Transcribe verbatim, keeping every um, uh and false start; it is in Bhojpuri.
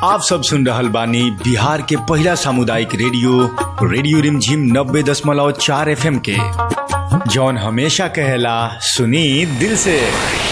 आप सब सुन रहल बानी बिहार के पहला सामुदायिक रेडियो रेडियो रिमझिम नब्बे दशमलव चार एफ एम के, जौन हमेशा कहेला सुनी दिल से।